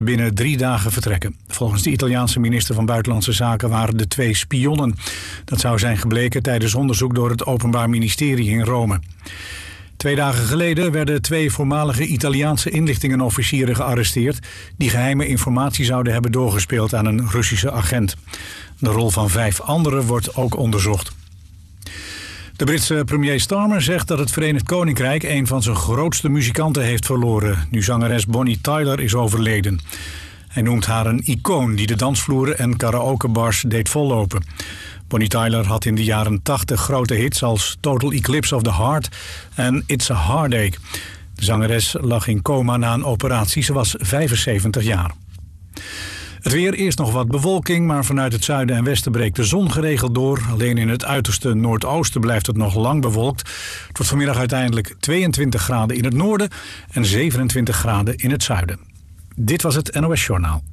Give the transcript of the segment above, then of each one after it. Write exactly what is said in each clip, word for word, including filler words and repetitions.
binnen drie dagen vertrekken. Volgens de Italiaanse minister van Buitenlandse Zaken waren de twee spionnen. Dat zou zijn gebleken tijdens onderzoek door het Openbaar Ministerie in Rome. Twee dagen geleden werden twee voormalige Italiaanse inlichtingenofficieren gearresteerd die geheime informatie zouden hebben doorgespeeld aan een Russische agent. De rol van vijf anderen wordt ook onderzocht. De Britse premier Starmer zegt dat het Verenigd Koninkrijk een van zijn grootste muzikanten heeft verloren, nu zangeres Bonnie Tyler is overleden. Hij noemt haar een icoon die de dansvloeren en karaokebars deed vollopen. Bonnie Tyler had in de jaren tachtig grote hits als Total Eclipse of the Heart en It's a Heartache. De zangeres lag in coma na een operatie, ze was vijfenzeventig jaar. Het weer, eerst nog wat bewolking, maar vanuit het zuiden en westen breekt de zon geregeld door. Alleen in het uiterste noordoosten blijft het nog lang bewolkt. Het wordt vanmiddag uiteindelijk tweeëntwintig graden in het noorden en zevenentwintig graden in het zuiden. Dit was het N O S Journaal.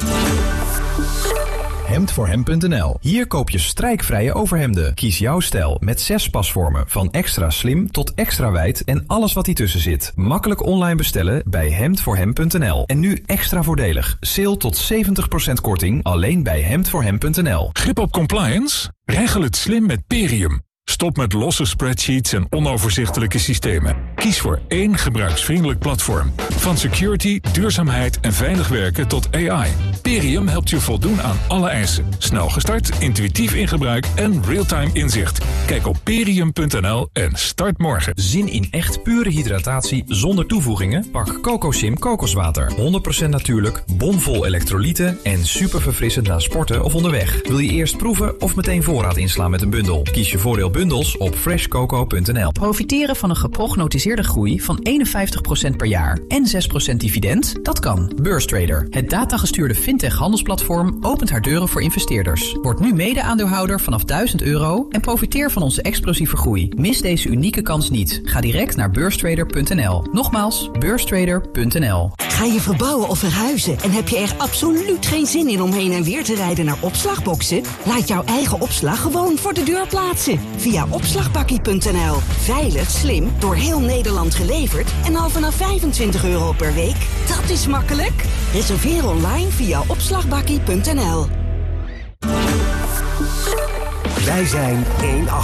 hemd voor hem punt n l. Hier koop je strijkvrije overhemden. Kies jouw stijl met zes pasvormen. Van extra slim tot extra wijd en alles wat ertussen zit. Makkelijk online bestellen bij hemd voor hem punt n l. En nu extra voordelig. Sale tot zeventig procent korting alleen bij hemd voor hem punt n l. Grip op compliance? Regel het slim met Perium. Stop met losse spreadsheets en onoverzichtelijke systemen. Kies voor één gebruiksvriendelijk platform. Van security, duurzaamheid en veilig werken tot A I. Perium helpt je voldoen aan alle eisen. Snel gestart, intuïtief in gebruik en real-time inzicht. Kijk op perium punt n l en start morgen. Zin in echt pure hydratatie zonder toevoegingen? Pak CocoSim kokoswater. honderd procent natuurlijk, bomvol elektrolyten en super verfrissend na sporten of onderweg. Wil je eerst proeven of meteen voorraad inslaan met een bundel? Kies je voordeel bundels op fresh coco punt n l. Profiteren van een geprognotiseerde groei van eenenvijftig procent per jaar en zes procent dividend? Dat kan. Beurstrader, het datagestuurde fintech-handelsplatform, opent haar deuren voor investeerders. Word nu mede-aandeelhouder vanaf duizend euro en profiteer van onze explosieve groei. Mis deze unieke kans niet. Ga direct naar beurstrader punt n l. Nogmaals, beurstrader punt n l. Ga je verbouwen of verhuizen en heb je er absoluut geen zin in om heen en weer te rijden naar opslagboxen? Laat jouw eigen opslag gewoon voor de deur plaatsen. Via opslagbakkie punt n l. Veilig, slim, door heel Nederland geleverd en al vanaf vijfentwintig euro per week. Dat is makkelijk. Reserveer online via opslagbakkie punt n l. Wij zijn één acht.